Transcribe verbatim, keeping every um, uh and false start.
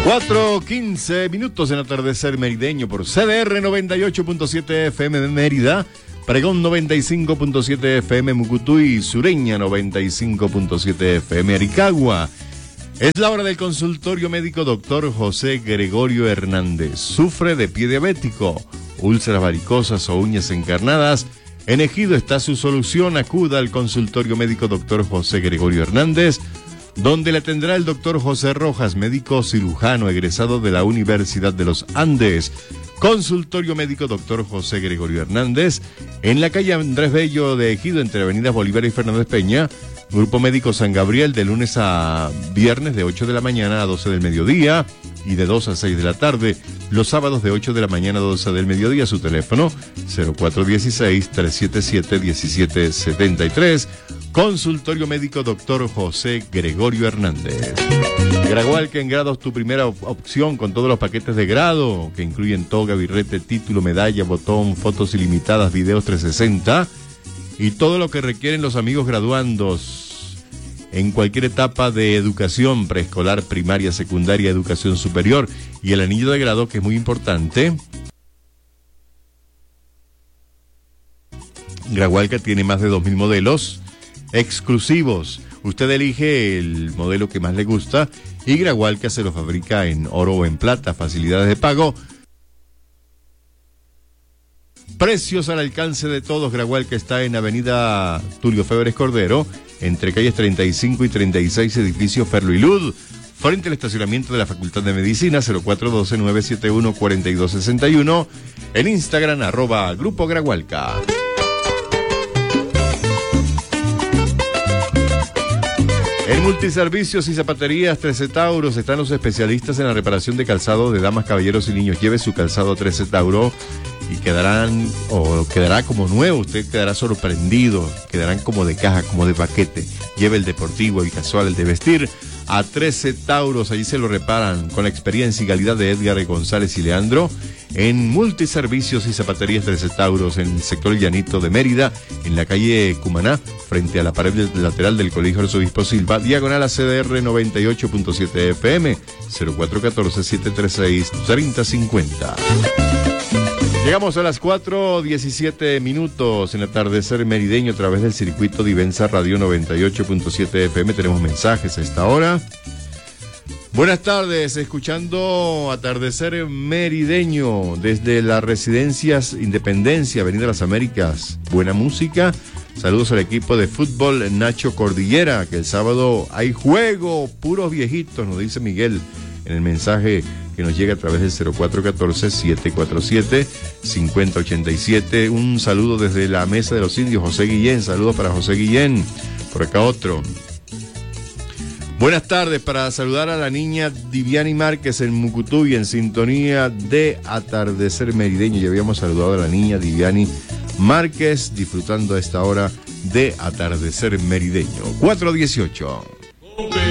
cuatro quince minutos en atardecer merideño por C D R noventa y ocho punto siete F M de Mérida, Pregón noventa y cinco punto siete F M Mucutuy, Sureña noventa y cinco punto siete F M Aricagua. Es la hora del consultorio médico doctor José Gregorio Hernández. Sufre de pie diabético, úlceras varicosas o uñas encarnadas. En Ejido está su solución. Acuda al consultorio médico doctor José Gregorio Hernández, donde le atenderá el doctor José Rojas, médico cirujano egresado de la Universidad de los Andes. Consultorio médico doctor José Gregorio Hernández, en la calle Andrés Bello de Ejido, entre avenidas Bolívar y Fernández Peña. Grupo Médico San Gabriel, de lunes a viernes de ocho de la mañana a doce del mediodía y de dos a seis de la tarde. Los sábados de ocho de la mañana a doce del mediodía. Su teléfono cero cuatro uno seis, tres siete siete, uno siete siete tres. Consultorio médico doctor José Gregorio Hernández. Gradualca en grados, tu primera op- opción con todos los paquetes de grado, que incluyen toga, birrete, título, medalla, botón, fotos ilimitadas, videos trescientos sesenta y todo lo que requieren los amigos graduandos en cualquier etapa de educación preescolar, primaria, secundaria, educación superior y el anillo de grado, que es muy importante. Gradualca tiene más de dos mil modelos exclusivos. Usted elige el modelo que más le gusta y Gradualca se lo fabrica en oro o en plata. Facilidades de pago, precios al alcance de todos. Gradualca está en avenida Tulio Febres Cordero, entre calles treinta y cinco y treinta y seis, edificio Ferlo y Lud, frente al estacionamiento de la Facultad de Medicina. Cero cuatro uno dos, nueve siete uno, cuatro dos seis uno. En Instagram, arroba Grupo Gradualca. En Multiservicios y Zapaterías Tres Centauros están los especialistas en la reparación de calzado de damas, caballeros y niños. Lleve su calzado a Tres Centauros y quedarán, o quedará como nuevo. Usted quedará sorprendido, quedarán como de caja, como de paquete. Lleve el deportivo, el casual, el de vestir a Tres Centauros. Allí se lo reparan con la experiencia y calidad de Edgar González y Leandro. En Multiservicios y Zapaterías Tres Centauros, en el sector Llanito de Mérida, en la calle Cumaná, frente a la pared lateral del Colegio Arzobispo Silva, diagonal a C D R noventa y ocho punto siete F M, cero cuatro uno cuatro, siete tres seis, tres cero cinco cero. Llegamos a las cuatro diecisiete minutos en atardecer merideño a través del circuito Divensa Radio noventa y ocho punto siete F M. Tenemos mensajes a esta hora. Buenas tardes, escuchando atardecer merideño desde las residencias Independencia, Avenida Las Américas. Buena música. Saludos al equipo de fútbol Nacho Cordillera, que el sábado hay juego, puros viejitos, nos dice Miguel en el mensaje que nos llega a través del cero cuatro uno cuatro, siete cuatro siete, cinco cero ocho siete. Un saludo desde la Mesa de los Indios, José Guillén. Saludos para José Guillén. Por acá otro. Buenas tardes, para saludar a la niña Diviani Márquez en Mucutuy, en sintonía de atardecer merideño. Ya habíamos saludado a la niña Diviani Márquez, disfrutando a esta hora de atardecer merideño. cuatro dieciocho.